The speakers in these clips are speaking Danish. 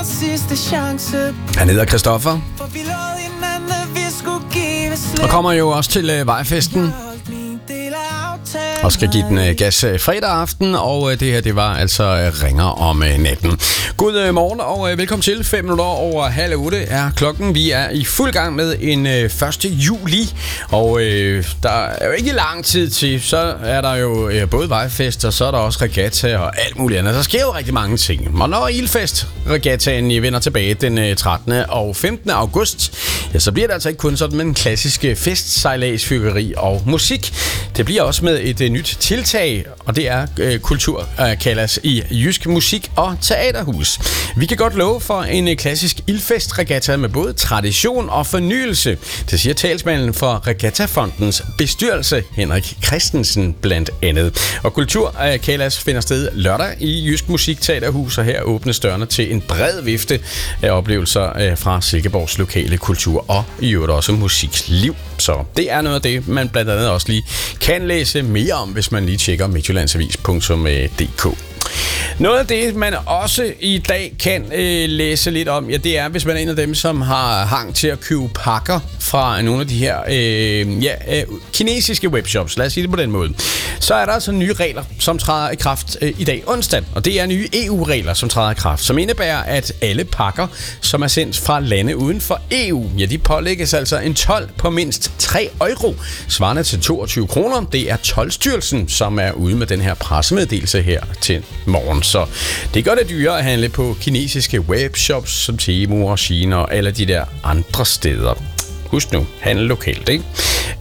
sidste chance. Han hedder Christoffer. For vi lovede hinanden, at vi skulle give slip. Og kommer jo også til vejfesten. Og skal give den gas fredag aften. Og det her, det var altså Ringer om natten. God morgen og velkommen til. 5 minutter over 7:30 er klokken. Vi er i fuld gang med en 1. juli. Og der er jo ikke lang tid til. Så er der jo både vejfest, og så er der også regatta og alt muligt andet. Der sker jo rigtig mange ting. Og når Ilfest-regattaen vender tilbage den 13. og 15. august, ja, så bliver det altså ikke kun sådan med en klassisk festsejlads, fyrværkeri og musik. Det bliver også med et nyt tiltag, og det er Kulturkalas i Jysk Musik- og Teaterhus. Vi kan godt love for en klassisk Ilfest-regatta med både tradition og fornyelse. Det siger talsmanden for Regattafondens bestyrelse, Henrik Christensen, blandt andet. Og Kulturkalas finder sted lørdag i Jysk Musik Teaterhus, og her åbnes dørene til en bred vifte af oplevelser fra Silkeborgs lokale kultur og i øvrigt også musikliv. Så det er noget af det, man blandt andet også lige kan læse mere om, hvis man lige tjekker midtjyllandsavis.dk. Noget af det, man også i dag kan læse lidt om, ja, det er, hvis man er en af dem, som har hang til at købe pakker fra nogle af de her kinesiske webshops, lad os sige det på den måde, så er der altså nye regler, som træder i kraft i dag onsdag. Og det er nye EU-regler, som træder i kraft, som indebærer, at alle pakker, som er sendt fra lande uden for EU, ja, de pålægges altså en told på mindst 3 euro, svarende til 22 kroner. Det er Toldstyrelsen, som er ude med den her pressemeddelelse her til morgen. Så det gør det dyrere at handle på kinesiske webshops som Temu og Shein og alle de der andre steder. Husk nu, handle lokalt, ikke?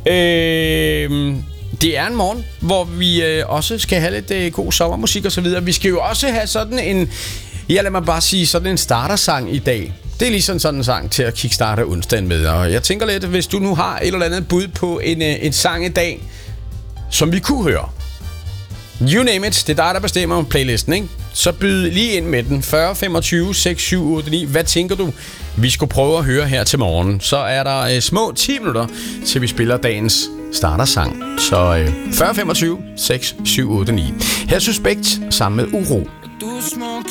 Det er en morgen, hvor vi også skal have lidt god sommermusik og så videre. Vi skal jo også have sådan en, ja, lad mig bare sige, sådan en startersang i dag. Det er ligesom sådan en sang til at kickstarte onsdagen med. Og jeg tænker lidt, hvis du nu har et eller andet bud på en sang i dag, som vi kunne høre. You name it, det er dig, der bestemmer playlisten, ikke? Så byd lige ind med den. 40 25 6 7 8 9. Hvad tænker du, vi skulle prøve at høre her til morgen? Så er der små 10 minutter, til vi spiller dagens startersang. Så 40 25 6 7 8 9. Her Suspekt sammen med Uro.